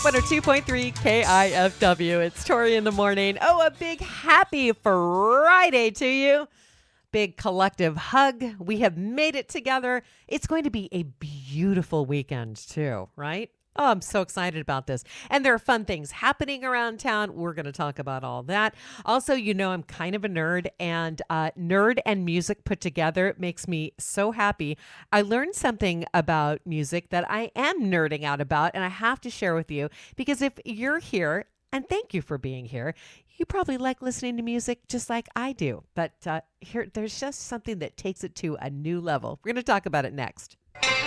102.3 KIFW. It's Tori in the morning. Oh, a big happy Friday to you. Big collective hug. We have made it together. It's going to be a beautiful weekend too, right? Oh, I'm so excited about this. And there are fun things happening around town. We're going to talk about all that. Also, I'm kind of a nerd, and nerd and music put together makes me so happy. I learned something about music that I am nerding out about, and I have to share with you because if you're here, and thank you for being here, you probably like listening to music just like I do. But there's just something that takes it to a new level. We're going to talk about it next.